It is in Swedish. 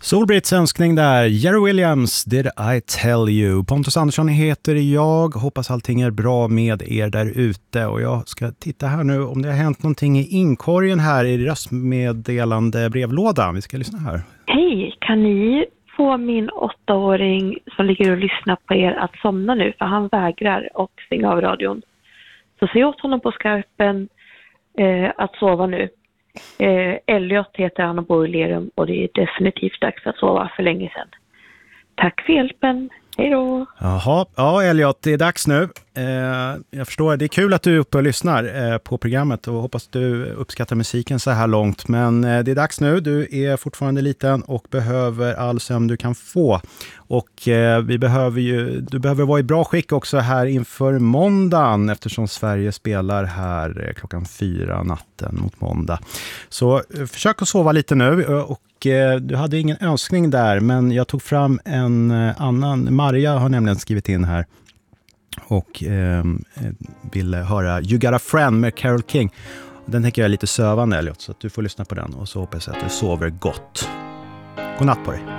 Solbrits önskning där. Jerry Williams, Did I Tell You? Pontus Andersson heter jag. Hoppas allting är bra med er där ute. Och jag ska titta här nu om det har hänt någonting i inkorgen här i röstmeddelande brevlådan. Vi ska lyssna här. Hej, kan ni få min 8-åring som ligger och lyssnar på er att somna nu? För han vägrar och stänga av radion. Så se åt honom på skarpen att sova nu. Elliot heter han och bor i Lerum och det är definitivt dags att sova för länge sedan. Tack för hjälpen. Hej då. Jaha, ja Elliot, det är dags nu. Jag förstår, det är kul att du är uppe och lyssnar på programmet och hoppas att du uppskattar musiken så här långt. Men det är dags nu, du är fortfarande liten och behöver all sömn du kan få. Och du behöver vara i bra skick också här inför måndagen eftersom Sverige spelar här klockan 4 natten mot måndag. Så försök att sova lite nu och du hade ingen önskning där, men jag tog fram en annan. Maria har nämligen skrivit in här och ville höra You Got a Friend med Carole King. Den tänker jag är lite sövande, Elliot, så att du får lyssna på den och så hoppas jag att du sover gott. God natt på dig.